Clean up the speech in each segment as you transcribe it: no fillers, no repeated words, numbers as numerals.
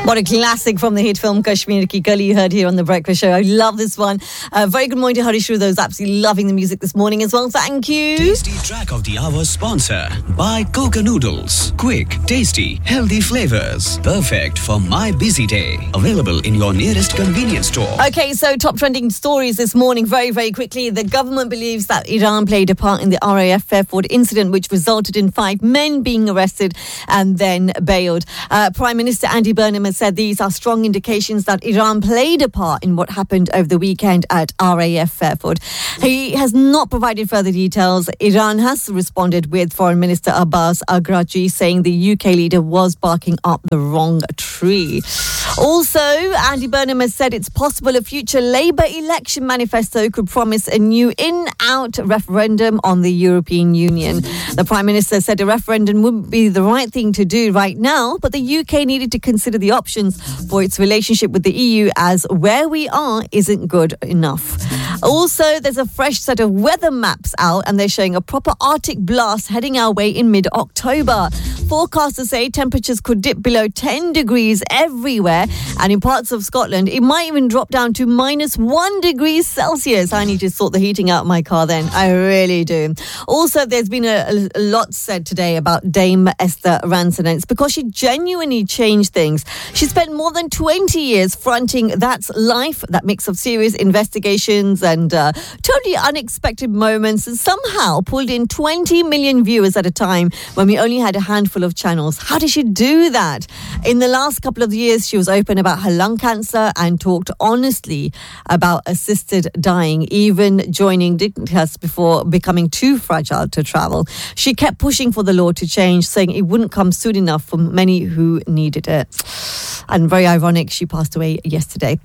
What a classic from the hit film Kashmir Ki Kali, heard here on The Breakfast Show. I love this one. Very good morning to Harish Rudho, absolutely loving the music this morning as well. Thank you. Tasty Track of the Hour sponsor by Coca Noodles. Quick, tasty, healthy flavors. Perfect for my busy day. Available in your nearest convenience store. Okay, so top trending stories this morning very, very quickly. The government believes that Iran played a part in the RAF Fairford incident, which resulted in 5 men being arrested and then bailed. Prime Minister Andy Burnham has said these are strong indications that Iran played a part in what happened over the weekend at RAF Fairford. He has not provided further details. Iran has responded with Foreign Minister Abbas Araghchi saying the UK leader was barking up the wrong tree. Also, Andy Burnham has said it's possible a future Labour election manifesto could promise a new in-out referendum on the European Union. The Prime Minister said a referendum wouldn't be the right thing to do right now, but the UK needed to consider the options for its relationship with the EU, as where we are isn't good enough. Also, there's a fresh set of weather maps out and they're showing a proper Arctic blast heading our way in mid-October. Forecasters say temperatures could dip below 10 degrees everywhere, and in parts of Scotland it might even drop down to -1 degree Celsius. I need to sort the heating out of my car then. I really do. Also, there's been a lot said today about Dame Esther Rantzen, and it's because she genuinely changed things. She spent more than 20 years fronting That's Life, that mix of serious investigations and totally unexpected moments, and somehow pulled in 20 million viewers at a time when we only had a handful of channels. How did she do that? In the last couple of years, she was open about her lung cancer and talked honestly about assisted dying, even joining Dignitas before becoming too fragile to travel. She kept pushing for the law to change, saying it wouldn't come soon enough for many who needed it. And very ironic, she passed away yesterday.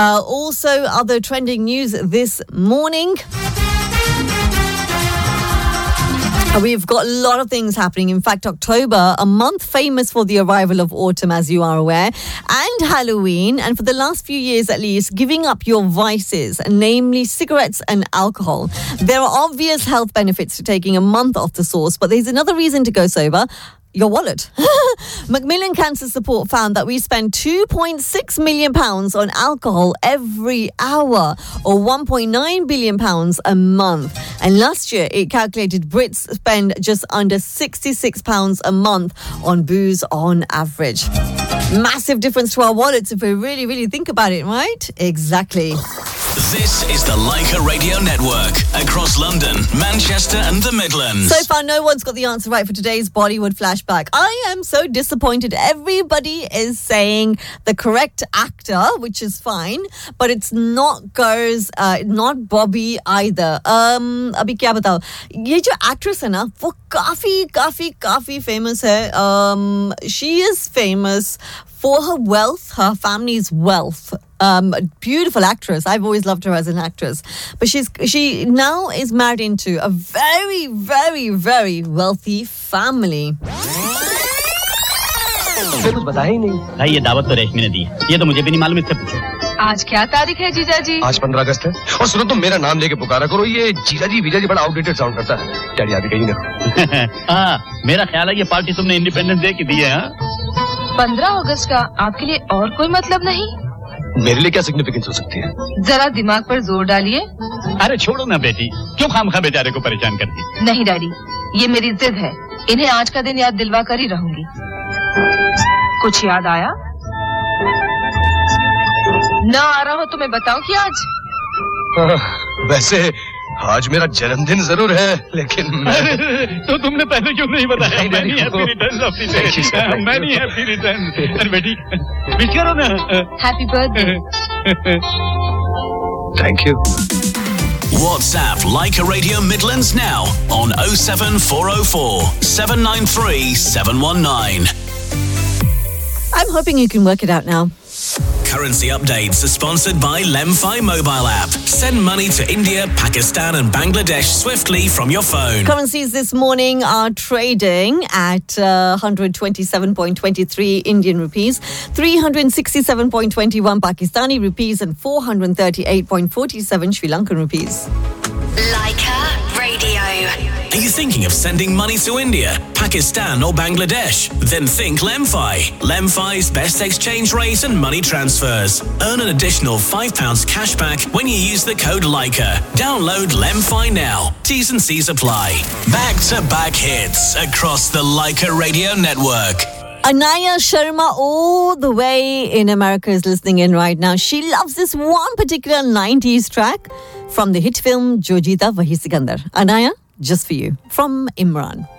Also, other trending news this morning. We've got a lot of things happening. In fact, October, a month famous for the arrival of autumn, as you are aware, and Halloween, and for the last few years at least, giving up your vices, namely cigarettes and alcohol. There are obvious health benefits to taking a month off the sauce, but there's another reason to go sober. Your wallet. Macmillan Cancer Support found that we spend £2.6 million on alcohol every hour, or £1.9 billion a month. And last year, it calculated Brits spend just under £66 a month on booze on average. Massive difference to our wallets if we really, really think about it, right? Exactly. This is the Leica Radio Network across London, Manchester and the Midlands. So far, no one's got the answer right for today's Bollywood flashback. I am so disappointed. Everybody is saying the correct actor, which is fine, but it's not not Bobby either. अभी क्या बताओ? ये जो actress है ना, वो काफी famous है. She is famous for her wealth, her family's wealth. Beautiful actress. I've always loved her as an actress. But she now is married into a very, very, very wealthy family. मुझे कुछ बताया ही नहीं। भाई ये दावत तो रेशमी ने दी। ये तो मुझे भी नहीं मालूम, इससे पूछो। आज क्या तारीख है जीजाजी? आज 15 अगस्त है। और सुनो, तुम मेरा नाम लेके पुकारा करो, ये जीजाजी वीजाजी बड़ा आउटडेटेड साउंड करता है। डैडी अभी कहीं ना। हाँ, मेरा ख्याल है ये पार्टी तुमने इंडिपेंडेंस डे की दी है। 15 अगस्त का आपके लिए और कोई मतलब नहीं? मेरे लिए क्या सिग्निफिकेंस हो सकती है? जरा दिमाग पर जोर डालिए। अरे छोड़ो ना बेटी, क्यों खामखा बेचारे को परेशान करती? नहीं डैडी, ये मेरी जिद है। इन्हें आज का दिन याद दिलवा कर ही रहूंगी। कुछ याद आया? ना आ रहा हो तो मैं बताऊं कि आज? वैसे आज मेरा जन्मदिन जरूर है, लेकिन तो तुमने पहले क्यों नहीं बताया? Many happy returns of the day. Many happy returns. अरे बेटी, विश करो ना। Happy birthday. Thank you. WhatsApp Leica Radio Midlands now on 07404 793 719. I'm hoping you can work it out now. Currency updates are sponsored by Lemfi mobile app. Send money to India, Pakistan and Bangladesh swiftly from your phone. Currencies this morning are trading at 127.23 Indian rupees, 367.21 Pakistani rupees and 438.47 Sri Lankan rupees. Leica Radio. Are you thinking of sending money to India, Pakistan or Bangladesh? Then think Lemfi. Lemfi's best exchange rate and money transfers. Earn an additional £5 cashback when you use the code LICA. Download Lemfi now. T's and C's apply. Back-to-back hits across the Leica Radio Network. Anaya Sharma all the way in America is listening in right now. She loves this one particular 90s track from the hit film Jo Jeeta Wahi Sikandar. Anaya, just for you, from Imran.